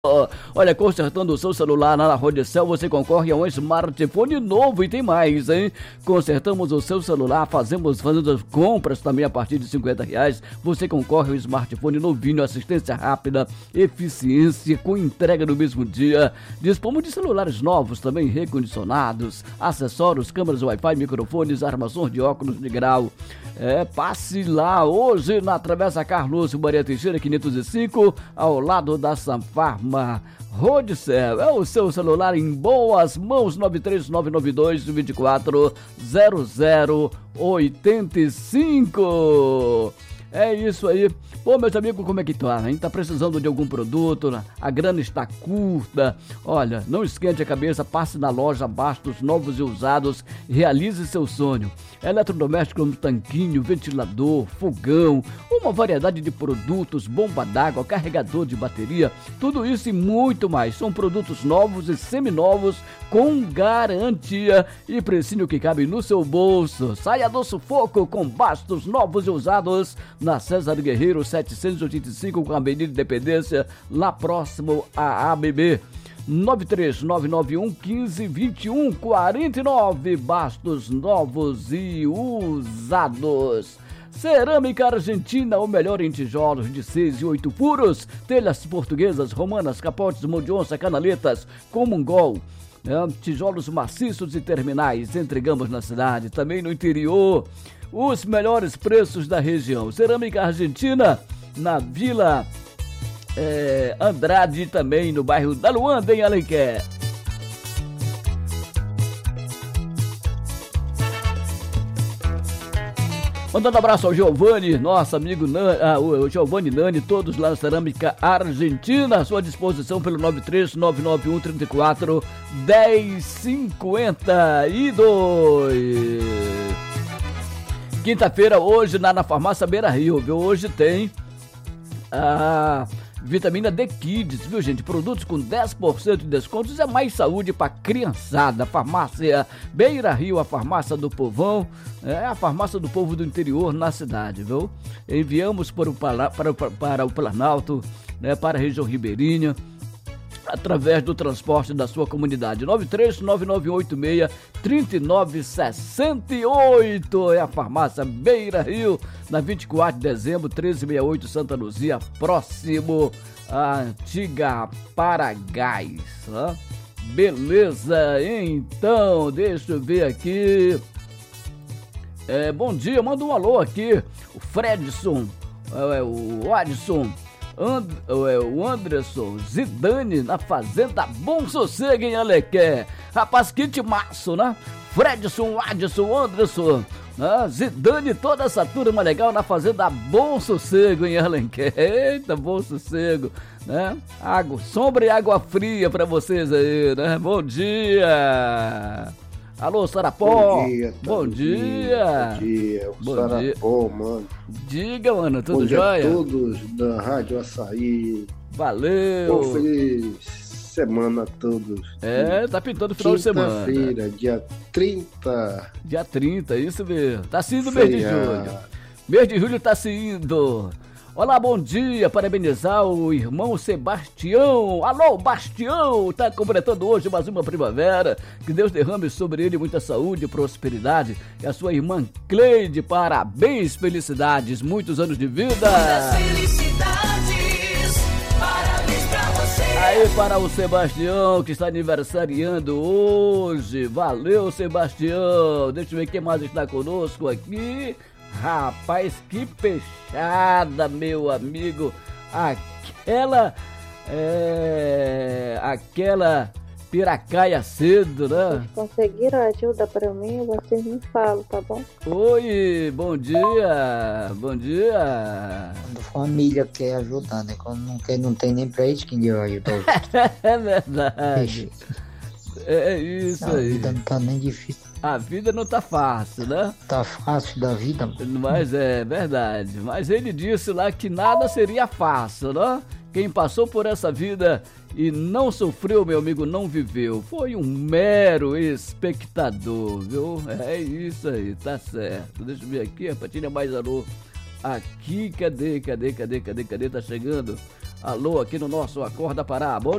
Olha, consertando o seu celular na Rodicel, você concorre a um smartphone novo e tem mais, hein? Consertamos o seu celular, fazendo compras também a partir de R$50. Você concorre a um smartphone novinho, assistência rápida, eficiência com entrega no mesmo dia. Dispomos de celulares novos também, recondicionados, acessórios, câmeras Wi-Fi, microfones, armações de óculos de grau. Passe lá hoje na Travessa Carlos Maria Teixeira 505, ao lado da Sanfarma. Rodicel, é o seu celular em boas mãos. 93992-240085. É isso aí. Pô, meus amigos, como é que tá, hein? Tá precisando de algum produto? A grana está curta. Olha, não esquente a cabeça, passe na loja Bastos Novos e Usados e realize seu sonho. Eletrodoméstico como tanquinho, ventilador, fogão, uma variedade de produtos, bomba d'água, carregador de bateria, tudo isso e muito mais. São produtos novos e seminovos com garantia e precinho que cabe no seu bolso. Saia do sufoco com Bastos Novos e Usados na César Guerreiro 785 com a Avenida Independência, lá próximo à ABB. 93991152149. Bastos Novos e Usados. Cerâmica Argentina, o melhor em tijolos de 6 e 8 furos, telhas portuguesas, romanas, capotes, mão de onça, canaletas, com mongol. Tijolos maciços e terminais, entregamos na cidade, também no interior. Os melhores preços da região. Cerâmica Argentina, na Vila Andrade, também no bairro da Luanda, em Alenquer. Mandando um abraço ao Giovanni, nosso amigo o Giovanni Nani, todos lá na Cerâmica Argentina, à sua disposição pelo 93991341052. Quinta-feira, hoje, na Farmácia Beira Rio, viu? Hoje tem a vitamina D Kids, viu, gente? Produtos com 10% de descontos, é mais saúde para criançada. Farmácia Beira Rio, a farmácia do povão, a farmácia do povo do interior na cidade, viu? Enviamos para o Planalto, para a região ribeirinha, através do transporte da sua comunidade. 93986-3968 é a farmácia Beira Rio, na 24 de dezembro, 1368, Santa Luzia, próximo à antiga Paragás. Beleza, então, deixa eu ver aqui. Bom dia, manda um alô aqui, o Fredson, o Adson, o Anderson, Zidane na Fazenda Bom Sossego em Alenquer. Rapaz, que timaço, né? Fredson, Adson, Anderson, Zidane, toda essa turma legal na Fazenda Bom Sossego em Alenquer. Eita, Bom Sossego, né? Água, sombra e água fria pra vocês aí, né? Bom dia! Alô, Sarapó! Bom dia! Bom dia! Sarapó, mano. Diga, mano, tudo jóia? Bom dia a todos da Rádio Açaí. Valeu! Bom, feliz semana a todos. Tá pintando o final de semana. Quinta-feira, dia 30. Dia 30, isso mesmo. Tá se indo o mês de julho. Mês de julho tá se indo. Olá, bom dia, parabenizar o irmão Sebastião. Alô, Bastião, tá completando hoje mais uma primavera. Que Deus derrame sobre ele muita saúde e prosperidade. E a sua irmã Cleide, parabéns, felicidades, muitos anos de vida. Muitas felicidades, parabéns pra você. Aí para o Sebastião, que está aniversariando hoje. Valeu, Sebastião. Deixa eu ver quem mais está conosco aqui. Rapaz, que peixada, meu amigo. Aquela piracaia cedo, né? Vocês conseguiram ajuda para mim? Vocês me falam, tá bom? Oi, bom dia. Bom dia. Quando família quer ajudar, né? Quando não quer, não tem nem pra isso quem deu ajuda. É verdade. É isso não, aí. A vida não tá nem difícil. A vida não tá fácil, né? Tá fácil da vida. Mas é verdade. Mas ele disse lá que nada seria fácil, né? Quem passou por essa vida e não sofreu, meu amigo, não viveu. Foi um mero espectador, viu? É isso aí, tá certo. Deixa eu ver aqui, rapaz, tinha mais alô. Aqui, cadê? Tá chegando? alô aqui no nosso Acorda Pará. Bom